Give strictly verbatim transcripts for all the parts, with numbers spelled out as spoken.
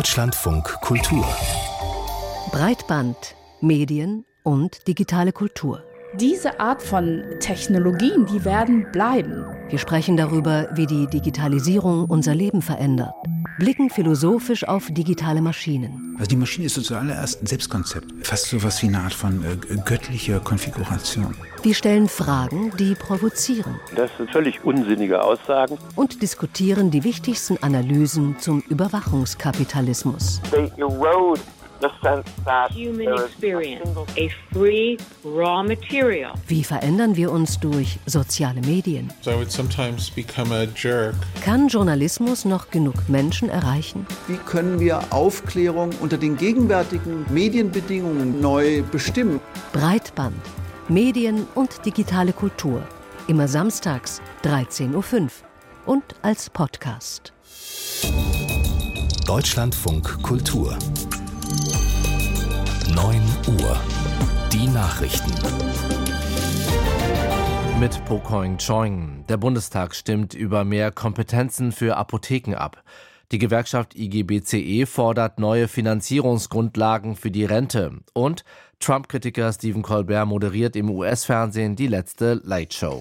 Deutschlandfunk Kultur. Breitband, Medien und digitale Kultur. Diese Art von Technologien, die werden bleiben. Wir sprechen darüber, wie die Digitalisierung unser Leben verändert. Blicken philosophisch auf digitale Maschinen. Also die Maschine ist so zuallererst ein Selbstkonzept. Fast so was wie eine Art von äh, göttlicher Konfiguration. Wir stellen Fragen, die provozieren. Das sind völlig unsinnige Aussagen. Und diskutieren die wichtigsten Analysen zum Überwachungskapitalismus. They erode the sense that human experience, a free raw material. Wie verändern wir uns durch soziale Medien? So I would sometimes become a jerk. Kann Journalismus noch genug Menschen erreichen? Wie können wir Aufklärung unter den gegenwärtigen Medienbedingungen neu bestimmen? Breitband, Medien und digitale Kultur. Immer samstags dreizehn Uhr fünf und als Podcast. Deutschlandfunk Kultur. neun Uhr. Die Nachrichten. Mit Po Koing Choing. Der Bundestag stimmt über mehr Kompetenzen für Apotheken ab. Die Gewerkschaft I G B C E fordert neue Finanzierungsgrundlagen für die Rente. Und Trump-Kritiker Stephen Colbert moderiert im U S-Fernsehen die letzte Late Show.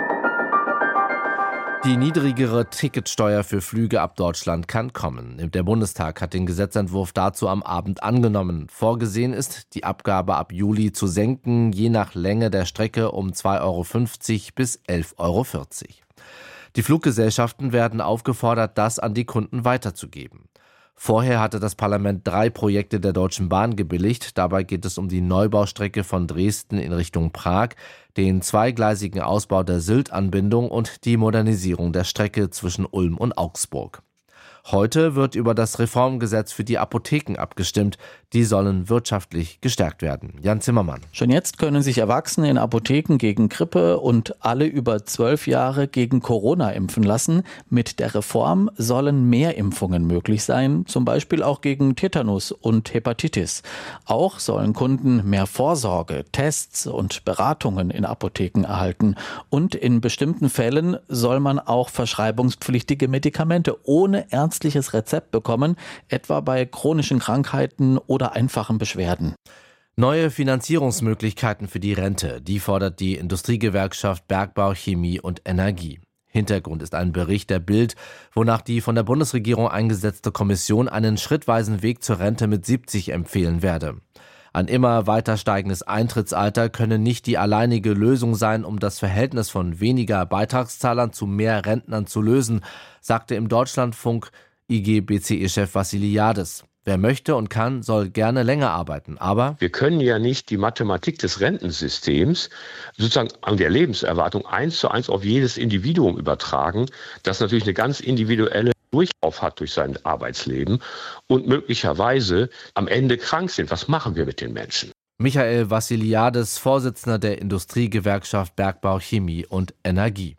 Die niedrigere Ticketsteuer für Flüge ab Deutschland kann kommen. Der Bundestag hat den Gesetzentwurf dazu am Abend angenommen. Vorgesehen ist, die Abgabe ab Juli zu senken, je nach Länge der Strecke um zwei Euro fünfzig bis elf Euro vierzig. Die Fluggesellschaften werden aufgefordert, das an die Kunden weiterzugeben. Vorher hatte das Parlament drei Projekte der Deutschen Bahn gebilligt. Dabei geht es um die Neubaustrecke von Dresden in Richtung Prag, den zweigleisigen Ausbau der Sylt-Anbindung und die Modernisierung der Strecke zwischen Ulm und Augsburg. Heute wird über das Reformgesetz für die Apotheken abgestimmt. Die sollen wirtschaftlich gestärkt werden. Jan Zimmermann. Schon jetzt können sich Erwachsene in Apotheken gegen Grippe und alle über zwölf Jahre gegen Corona impfen lassen. Mit der Reform sollen mehr Impfungen möglich sein, zum Beispiel auch gegen Tetanus und Hepatitis. Auch sollen Kunden mehr Vorsorge, Tests und Beratungen in Apotheken erhalten. Und in bestimmten Fällen soll man auch verschreibungspflichtige Medikamente ohne Ernst ärztliches Rezept bekommen, etwa bei chronischen Krankheiten oder einfachen Beschwerden. Neue Finanzierungsmöglichkeiten für die Rente, die fordert die Industriegewerkschaft Bergbau, Chemie und Energie. Hintergrund ist ein Bericht der Bild, wonach die von der Bundesregierung eingesetzte Kommission einen schrittweisen Weg zur Rente mit siebzig empfehlen werde. Ein immer weiter steigendes Eintrittsalter könne nicht die alleinige Lösung sein, um das Verhältnis von weniger Beitragszahlern zu mehr Rentnern zu lösen, sagte im Deutschlandfunk I G B C E-Chef Vassiliades. Wer möchte und kann, soll gerne länger arbeiten, aber wir können ja nicht die Mathematik des Rentensystems sozusagen an der Lebenserwartung eins zu eins auf jedes Individuum übertragen, das natürlich eine ganz individuelle Durchlauf hat durch sein Arbeitsleben und möglicherweise am Ende krank sind. Was machen wir mit den Menschen? Michael Vassiliades, Vorsitzender der Industriegewerkschaft Bergbau, Chemie und Energie.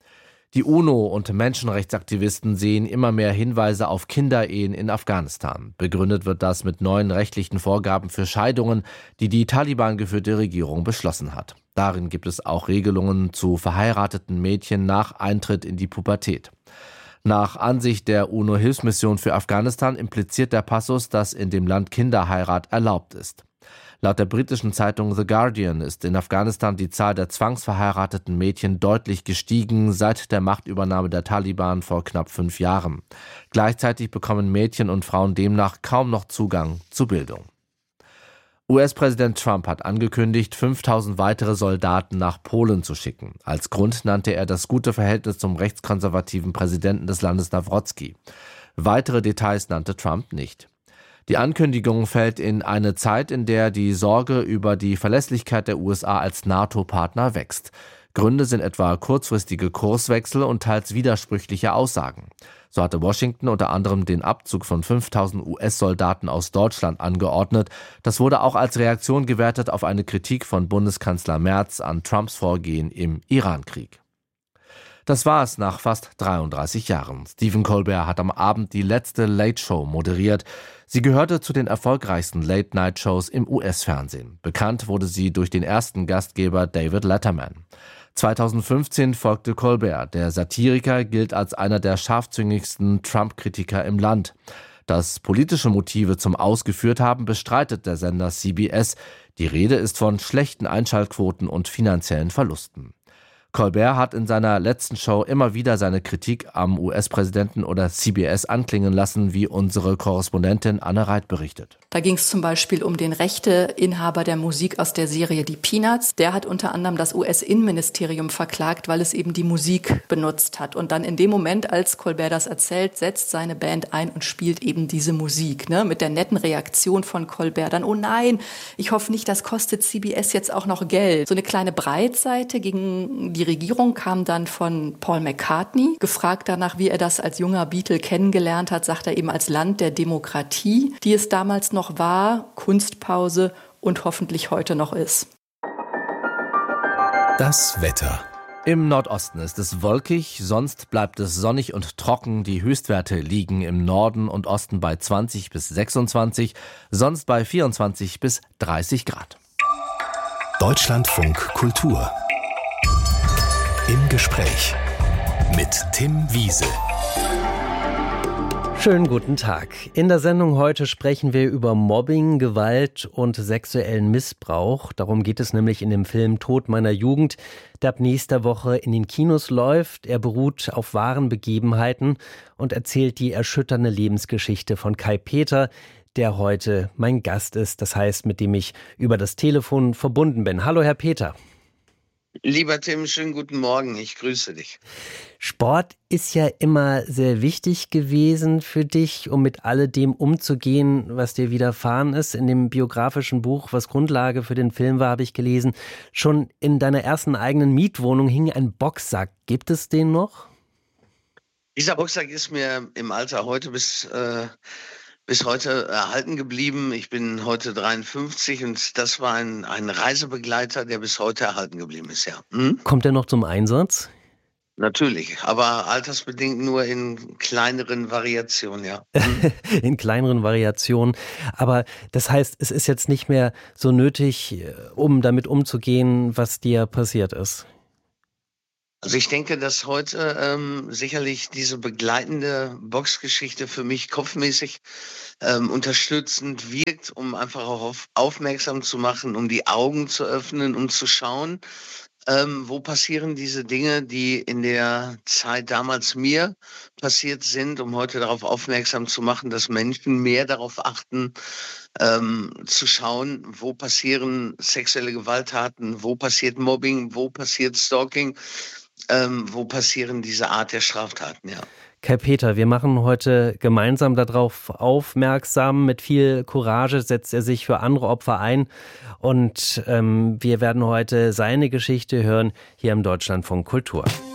Die UNO und Menschenrechtsaktivisten sehen immer mehr Hinweise auf Kinderehen in Afghanistan. Begründet wird das mit neuen rechtlichen Vorgaben für Scheidungen, die die Taliban-geführte Regierung beschlossen hat. Darin gibt es auch Regelungen zu verheirateten Mädchen nach Eintritt in die Pubertät. Nach Ansicht der UNO-Hilfsmission für Afghanistan impliziert der Passus, dass in dem Land Kinderheirat erlaubt ist. Laut der britischen Zeitung The Guardian ist in Afghanistan die Zahl der zwangsverheirateten Mädchen deutlich gestiegen seit der Machtübernahme der Taliban vor knapp fünf Jahren. Gleichzeitig bekommen Mädchen und Frauen demnach kaum noch Zugang zu Bildung. U S-Präsident Trump hat angekündigt, fünftausend weitere Soldaten nach Polen zu schicken. Als Grund nannte er das gute Verhältnis zum rechtskonservativen Präsidenten des Landes Nawrocki. Weitere Details nannte Trump nicht. Die Ankündigung fällt in eine Zeit, in der die Sorge über die Verlässlichkeit der U S A als NATO-Partner wächst. Gründe sind etwa kurzfristige Kurswechsel und teils widersprüchliche Aussagen. So hatte Washington unter anderem den Abzug von fünftausend U S-Soldaten aus Deutschland angeordnet. Das wurde auch als Reaktion gewertet auf eine Kritik von Bundeskanzler Merz an Trumps Vorgehen im Iran-Krieg. Das war es nach fast dreiunddreißig Jahren. Stephen Colbert hat am Abend die letzte Late Show moderiert. Sie gehörte zu den erfolgreichsten Late-Night-Shows im U S-Fernsehen. Bekannt wurde sie durch den ersten Gastgeber David Letterman. zweitausendfünfzehn folgte Colbert. Der Satiriker gilt als einer der scharfzüngigsten Trump-Kritiker im Land. Dass politische Motive zum Aus geführt haben, bestreitet der Sender C B S. Die Rede ist von schlechten Einschaltquoten und finanziellen Verlusten. Colbert hat in seiner letzten Show immer wieder seine Kritik am U S-Präsidenten oder C B S anklingen lassen, wie unsere Korrespondentin Anne Reit berichtet. Da ging es zum Beispiel um den Rechteinhaber der Musik aus der Serie Die Peanuts. Der hat unter anderem das U S-Innenministerium verklagt, weil es eben die Musik benutzt hat. Und dann in dem Moment, als Colbert das erzählt, setzt seine Band ein und spielt eben diese Musik. Ne? Mit der netten Reaktion von Colbert dann, oh nein, ich hoffe nicht, das kostet C B S jetzt auch noch Geld. So eine kleine Breitseite gegen die Die Regierung kam dann von Paul McCartney. Gefragt danach, wie er das als junger Beatle kennengelernt hat, sagt er eben als Land der Demokratie, die es damals noch war, Kunstpause und hoffentlich heute noch ist. Das Wetter. Im Nordosten ist es wolkig, sonst bleibt es sonnig und trocken. Die Höchstwerte liegen im Norden und Osten bei zwanzig bis sechsundzwanzig, sonst bei vierundzwanzig bis dreißig Grad. Deutschlandfunk Kultur. Im Gespräch mit Tim Wiese. Schönen guten Tag. In der Sendung heute sprechen wir über Mobbing, Gewalt und sexuellen Missbrauch. Darum geht es nämlich in dem Film Tod meiner Jugend, der ab nächster Woche in den Kinos läuft. Er beruht auf wahren Begebenheiten und erzählt die erschütternde Lebensgeschichte von Kai Peter, der heute mein Gast ist, das heißt, mit dem ich über das Telefon verbunden bin. Hallo, Herr Peter. Lieber Tim, schönen guten Morgen, ich grüße dich. Sport ist ja immer sehr wichtig gewesen für dich, um mit alledem umzugehen, was dir widerfahren ist. In dem biografischen Buch, was Grundlage für den Film war, habe ich gelesen, schon in deiner ersten eigenen Mietwohnung hing ein Boxsack. Gibt es den noch? Dieser Boxsack ist mir im Alter heute bis... Äh bis heute erhalten geblieben. Ich bin heute dreiundfünfzig und das war ein, ein Reisebegleiter, der bis heute erhalten geblieben ist, ja. Hm? Kommt er noch zum Einsatz? Natürlich, aber altersbedingt nur in kleineren Variationen, ja. Hm? In kleineren Variationen. Aber das heißt, es ist jetzt nicht mehr so nötig, um damit umzugehen, was dir passiert ist. Also ich denke, dass heute ähm, sicherlich diese begleitende Boxgeschichte für mich kopfmäßig ähm, unterstützend wirkt, um einfach auch auf, aufmerksam zu machen, um die Augen zu öffnen, um zu schauen, ähm, wo passieren diese Dinge, die in der Zeit damals mir passiert sind, um heute darauf aufmerksam zu machen, dass Menschen mehr darauf achten, ähm, zu schauen, wo passieren sexuelle Gewalttaten, wo passiert Mobbing, wo passiert Stalking, Ähm, wo passieren diese Art der Straftaten, ja. Kai Peter, wir machen heute gemeinsam darauf aufmerksam. Mit viel Courage setzt er sich für andere Opfer ein. Und ähm, wir werden heute seine Geschichte hören hier im Deutschlandfunk Kultur.